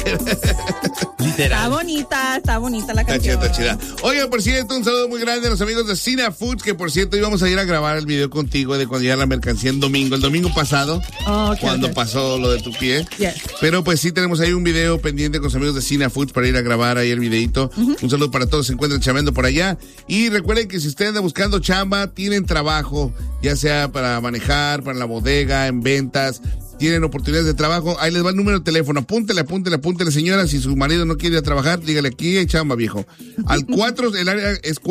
Literal. Está bonita la canción. Está chida. Oiga, por cierto, un saludo muy grande a los amigos de Cina Foods, que por cierto íbamos a ir a grabar el video contigo de cuando llega la mercancía el domingo pasado, cuando pasó lo de tu pie. Yes. Pero pues sí tenemos ahí un video pendiente con los amigos de Cina Foods para ir a grabar ahí el videito. Un saludo para todos, se encuentran chambeando por allá. Y recuerden que si usted anda buscando chamba, tienen trabajo, ya sea para manejar, para la bodega, en ventas, tienen oportunidades de trabajo, ahí les va el número de teléfono, apúntele, señora, si su marido no quiere ir a trabajar, dígale, aquí hay chamba, viejo. El área es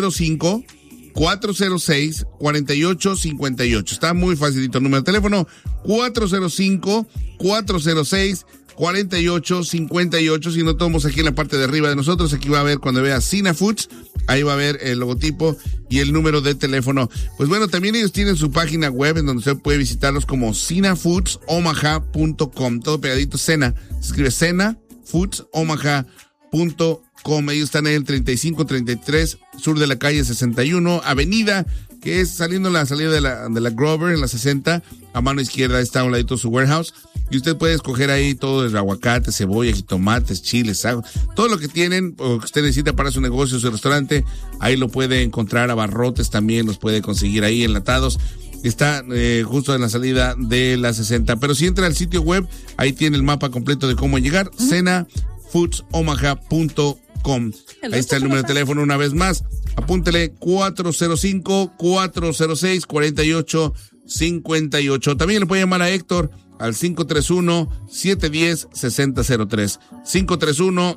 405-406-4858. Está muy facilito el número de teléfono, 405-406-4858. Si no, tomamos aquí en la parte de arriba de nosotros, aquí va a ver cuando vea Cina Foods, ahí va a ver el logotipo y el número de teléfono. Pues bueno, también ellos tienen su página web en donde usted puede visitarlos como cinafoods.omaha.com. Todo pegadito, Cena. Se escribe cinafoods.omaha.com. Ellos están en el 3533 sur de la calle 61 Avenida, que es saliendo la salida de la Grover en la 60. A mano izquierda está a un ladito su warehouse. Y usted puede escoger ahí todo el aguacate, cebolla, jitomates, chiles, todo lo que tienen o que usted necesita para su negocio, su restaurante. Ahí lo puede encontrar. Abarrotes también los puede conseguir ahí enlatados. Está justo en la salida de la 60. Pero si entra al sitio web, ahí tiene el mapa completo de cómo llegar. Cenafoods.omaha.com. Ahí está el número de teléfono una vez más. Apúntele 405-406-4858. También le puede llamar a Héctor al 531-710-6003.